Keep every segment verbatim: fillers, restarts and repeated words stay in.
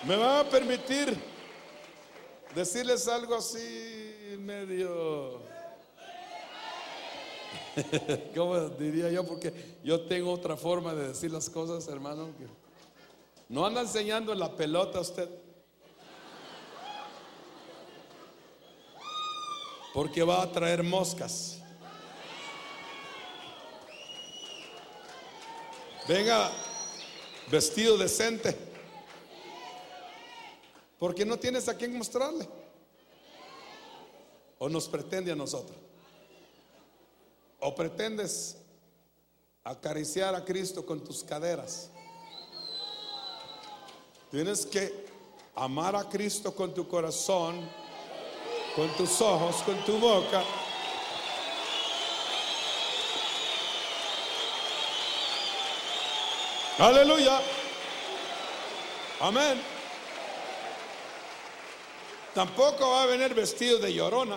¿Me van a permitir decirles algo así medio, ¿cómo diría yo? Porque yo tengo otra forma de decir las cosas, hermano. No anda enseñando la pelota usted, porque va a traer moscas. Venga vestido decente, porque no tienes a quién mostrarle. O nos pretende a nosotros, o pretendes acariciar a Cristo con tus caderas. Tienes que amar a Cristo con tu corazón, con tus ojos, con tu boca. Aleluya. Amén. Tampoco va a venir vestido de llorona,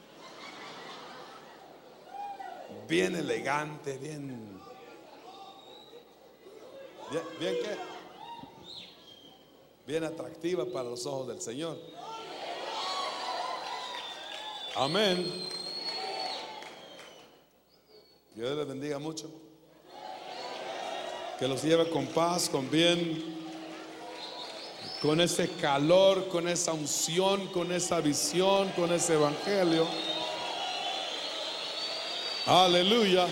bien elegante, bien, bien, bien qué, bien atractiva para los ojos del Señor. Amén. Dios les bendiga mucho. Que los lleve con paz, con bien, con ese calor, con esa unción, con esa visión, con ese evangelio. Aleluya.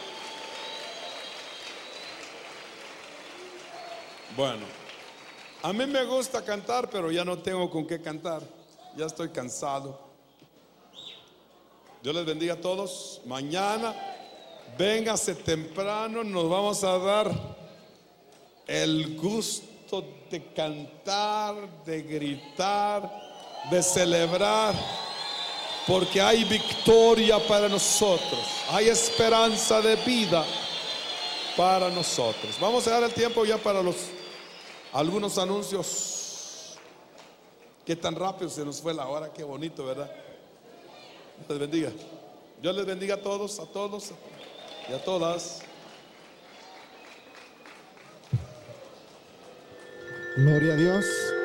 Bueno, a mí me gusta cantar, pero ya no tengo con qué cantar. Ya estoy cansado. Dios les bendiga a todos. Mañana véngase temprano, nos vamos a dar el gusto de cantar, de gritar, de celebrar, porque hay victoria para nosotros, hay esperanza de vida para nosotros. Vamos a dar el tiempo ya para los algunos anuncios. Qué tan rápido se nos fue la hora, qué bonito, ¿verdad? Dios les bendiga. Dios les bendiga a todos, a todos y a todas. Gloria a Dios.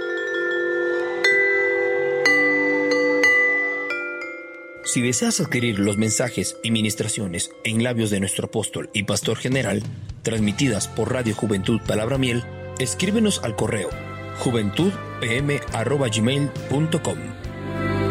Si deseas adquirir los mensajes y ministraciones en labios de nuestro apóstol y pastor general, transmitidas por Radio Juventud Palabra Miel, escríbenos al correo juventud p m arroba gmail punto com.